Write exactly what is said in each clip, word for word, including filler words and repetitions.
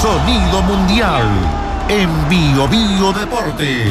Sonido Mundial en Bio Bio Deportes.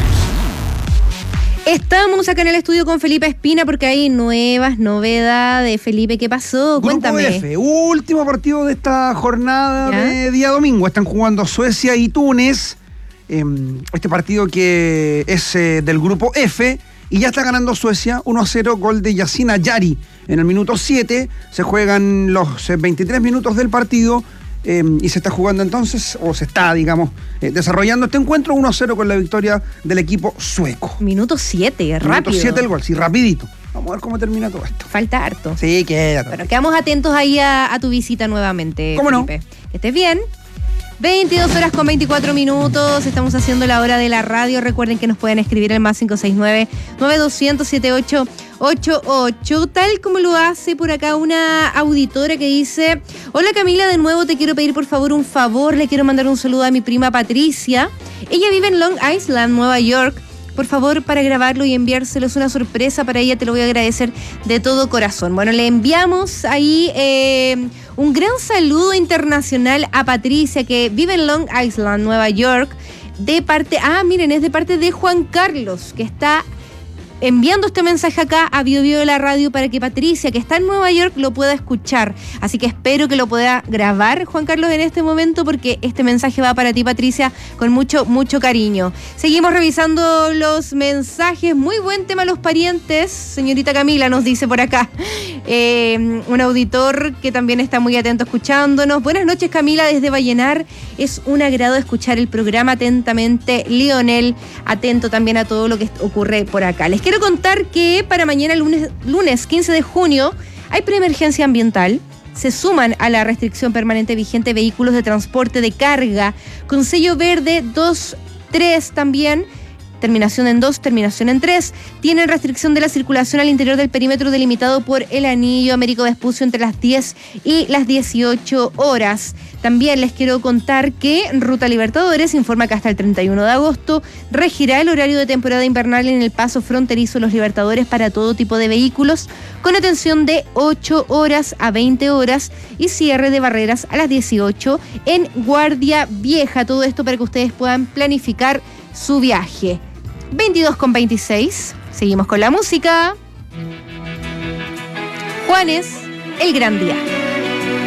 Estamos acá en el estudio con Felipe Espina porque hay nuevas novedades. Felipe, ¿qué pasó? Grupo Cuéntame. F, último partido de esta jornada ¿Ya? de día domingo. Están jugando Suecia y Túnez. Eh, este partido que es eh, del grupo F. Y ya está ganando Suecia uno a cero, gol de Yasin Ayari en el minuto siete. Se juegan los eh, veintitrés minutos del partido. Eh, y se está jugando entonces, o se está, digamos, eh, desarrollando este encuentro uno a cero con la victoria del equipo sueco. Minuto siete, rápido. Minuto siete el gol, sí, rapidito. Vamos a ver cómo termina todo esto. Falta harto. Sí, queda. Bueno, quedamos atentos ahí a, a tu visita nuevamente, ¿Cómo no? Felipe. Que estés bien. veintidós horas con veinticuatro minutos, estamos haciendo la hora de la radio. Recuerden que nos pueden escribir al más cinco seis nueve, nueve dos cero cero, siete ocho ocho ocho, tal como lo hace por acá una auditora que dice: hola Camila, de nuevo te quiero pedir por favor un favor, le quiero mandar un saludo a mi prima Patricia. Ella vive en Long Island, Nueva York. Por favor, para grabarlo y enviárselo, es una sorpresa para ella, te lo voy a agradecer de todo corazón. Bueno, le enviamos ahí eh, un gran saludo internacional a Patricia, que vive en Long Island, Nueva York, de parte, ah, miren, es de parte de Juan Carlos, que está enviando este mensaje acá a Bio Bio de la radio para que Patricia, que está en Nueva York, lo pueda escuchar. Así que espero que lo pueda grabar Juan Carlos en este momento, porque este mensaje va para ti, Patricia, con mucho, mucho cariño. Seguimos revisando los mensajes. Muy buen tema los parientes, señorita Camila, nos dice por acá. Eh, un auditor que también está muy atento escuchándonos. Buenas noches, Camila, desde Vallenar. Es un agrado escuchar el programa atentamente. Lionel, atento también a todo lo que ocurre por acá. Les quiero contar que para mañana, lunes, lunes quince de junio, hay preemergencia ambiental. Se suman a la restricción permanente vigente vehículos de transporte de carga con sello verde dos tres también. Terminación en dos, terminación en tres. Tienen restricción de la circulación al interior del perímetro delimitado por el anillo Américo Vespucio entre las diez y las dieciocho horas. También les quiero contar que Ruta Libertadores informa que hasta el treinta y uno de agosto regirá el horario de temporada invernal en el paso fronterizo Los Libertadores para todo tipo de vehículos, con atención de ocho horas a veinte horas y cierre de barreras a las dieciocho en Guardia Vieja. Todo esto para que ustedes puedan planificar su viaje. veintidós con veintiséis, seguimos con la música. Juanes, El Gran Día.